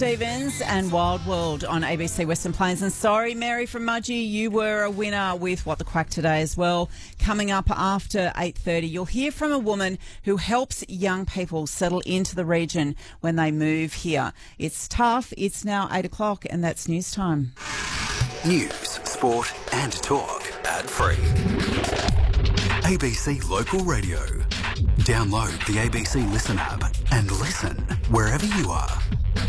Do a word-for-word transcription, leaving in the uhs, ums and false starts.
Stevens and Wild World on A B C Western Plains. And sorry, Mary from Mudgee, you were a winner with What the Quack today as well. Coming up after eight thirty, you'll hear from a woman who helps young people settle into the region when they move here. It's tough. It's now eight o'clock and that's news time. News, sport and talk. Ad-free. A B C Local Radio. Download the A B C Listen app and listen wherever you are.